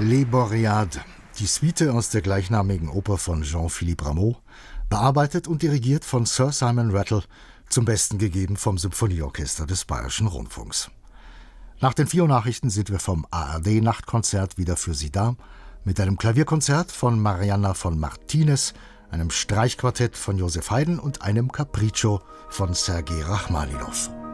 Les Boreades, die Suite aus der gleichnamigen Oper von Jean-Philippe Rameau, bearbeitet und dirigiert von Sir Simon Rattle, zum Besten gegeben vom Symphonieorchester des Bayerischen Rundfunks. Nach den 4 Uhr Nachrichten sind wir vom ARD-Nachtkonzert wieder für Sie da, mit einem Klavierkonzert von Marianna von Martinez, einem Streichquartett von Joseph Haydn und einem Capriccio von Sergei Rachmaninow.